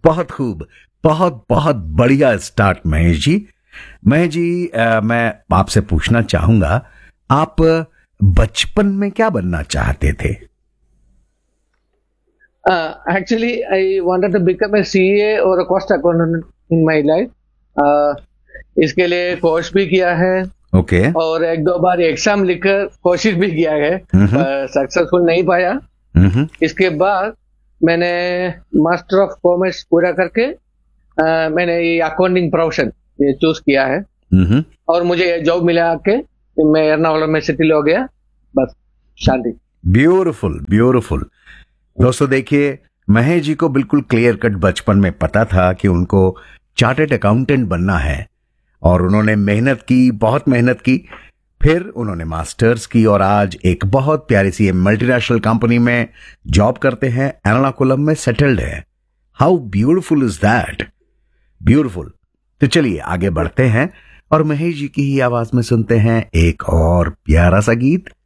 बहुत खूब, बहुत बहुत बढ़िया स्टार्ट महेश जी। महेश जी, मैं आपसे पूछना चाहूंगा, आप बचपन में क्या बनना चाहते थे? Actually, I wanted to become a CA or a cost accountant in my life. इसके लिए कोर्स भी किया है ओके। और एक दो बार एग्जाम लिखकर कोशिश भी किया है, हम्म। पर सक्सेसफुल नहीं पाया। हम्म। इसके बाद मैंने मास्टर ऑफ कॉमर्स पूरा करके मैंने ये अकाउंटिंग प्रोफेशन ये चूज किया है हम्म। और मुझे ये जॉब मिला के मैं एर्नाकुलम में सेटल हो गया। बस शांति। Beautiful beautiful. दोस्तों देखिए, महेश जी को बिल्कुल क्लियर कट बचपन में पता था कि उनको चार्टर्ड अकाउंटेंट बनना है और उन्होंने मेहनत की, बहुत मेहनत की। फिर उन्होंने मास्टर्स की और आज एक बहुत प्यारी सी मल्टीनेशनल कंपनी में जॉब करते हैं, एर्नाकुलम में सेटल्ड है। How beautiful is that, beautiful. तो चलिए आगे बढ़ते हैं और महेश जी की ही आवाज में सुनते हैं एक और प्यारा सा गीत।